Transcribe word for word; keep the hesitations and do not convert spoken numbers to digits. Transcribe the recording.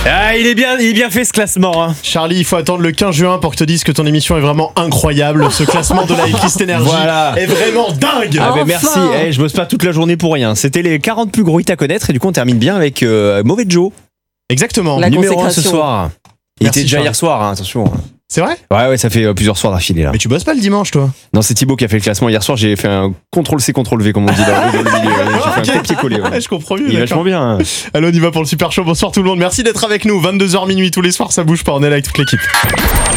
Ah, il est bien, il est bien fait ce classement. Hein. Charlie, il faut attendre le quinze juin pour que je te dise que ton émission est vraiment incroyable. Ce classement de la Hitlist Energy Voilà. est vraiment dingue. Ah, Enfin. ben merci. Eh, je bosse pas toute la journée pour rien. C'était les quarante plus gros hits à connaître et du coup on termine bien avec euh, Mauvais Joe. Exactement. La Numéro un ce consécration. soir. Il Merci, était déjà Charles. hier soir, hein, attention. C'est vrai? Ouais, ouais, ça fait euh, plusieurs soirs d'affilée là. Mais tu bosses pas le dimanche, toi? Non, c'est Thibaut qui a fait le classement hier soir. J'ai fait un contrôle C, contrôle V, comme on dit dans, dans le milieu. J'ai fait un copier-coller. Ouais. Ouais, je comprends mieux. Il est d'accord. vachement bien. Hein. Allez, on y va pour le super show. Bonsoir tout le monde. Merci d'être avec nous. vingt-deux heures minuit tous les soirs, ça bouge pas. On est là avec toute l'équipe.